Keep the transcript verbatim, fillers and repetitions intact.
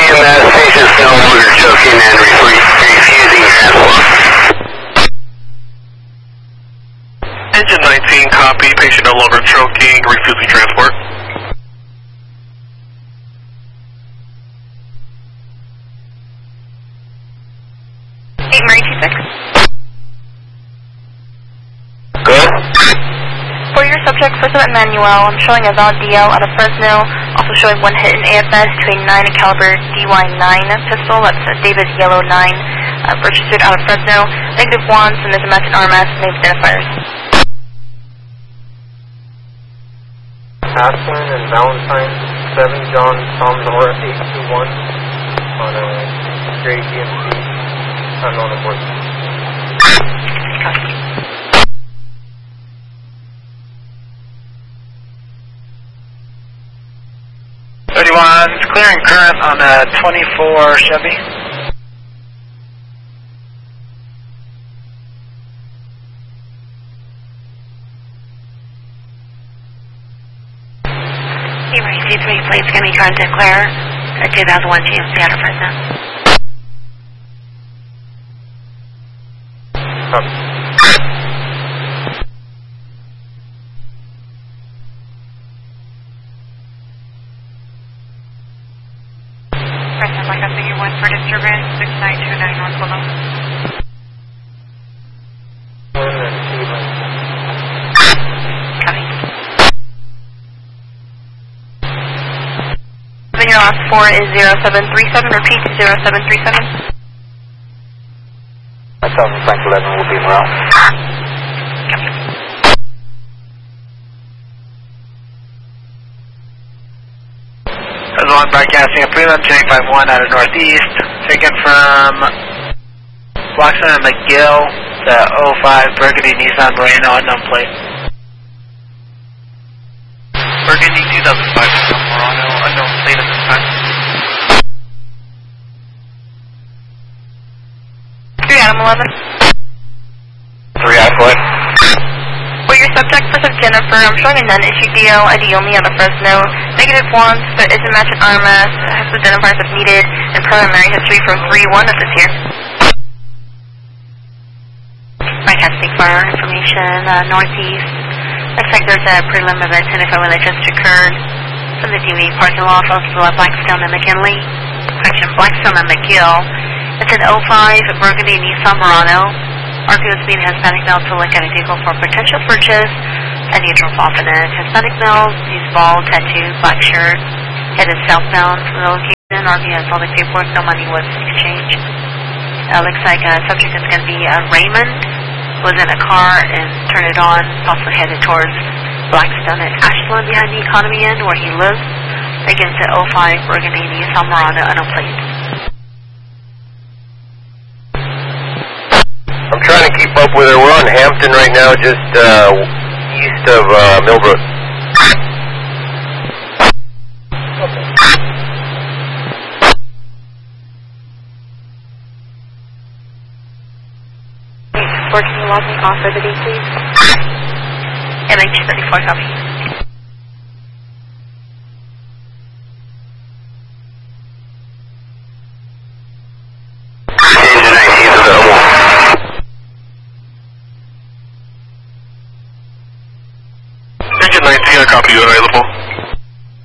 M S, patient's no longer choking and refusing transport. Engine nineteen, copy. Patient no longer choking, refusing transport. eight Marie two six. Good. For your subject, first of Emmanuel, I'm showing a valid D L out of Fresno, also showing one hit in A F S to a nine caliber D Y nine pistol, that's a David Yellow nine, uh, registered out of Fresno, negative ones, and there's a match in R M S, name identifiers. Aspen and Valentine, seven John Tom Nora eight two one on a gray G M C, unknown aboard. thirty-one, it's clearing current on a twenty-four Chevy. Hey, Marie two three, plates going to be trying to declare a two thousand one G M C out of Fresno. Copy. Fresno, like I figure one for disturbance, six nine two nine North Willow. Copy. Then your last four is zero seven three seven, repeat zero seven three seven. Myself and Frank eleven will be around. As long broadcasting a prelim J five one out of Northeast, taken from Blockson and McGill to oh five Burgundy Nissan Moreno, unknown plate. Burgundy two thousand five Nissan Moreno, unknown plate at this time. three Adam eleven. Three I foot. For your subject, first of Jennifer, I'm showing a non-issue D L, I D only out of Fresno. Negative ones, but is a match in R M S, has identifiers if needed, and primary history from three one of this year. Broadcasting fire information, uh, northeast. Looks like there's a prelim event identified that just occurred from the D V parking lot of Blackstone and McKinley. Correction, Blackstone and McGill. It's an oh five Burgundy Nissan Murano. R P O speed Hispanic male to look at a vehicle for potential purchase. A neutral prominent Hispanic male, he's bald, tattoo, black shirt, headed southbound from the location. R P O has all the paperwork, no money was exchanged. Uh, looks like a subject is going to be uh, Raymond, was in a car and turned it on, possibly headed towards Blackstone at Ashland behind the Economy Inn where he lives. Again, it's an oh five Burgundy Nissan Murano, unknown plate. I'm trying to keep up with her. We're on Hampton right now, just uh, east of uh, Millbrook. Working the logging off for the day, please. M H thirty-four, copy. Engine nineteen is available. Engine nineteen, I copy you available.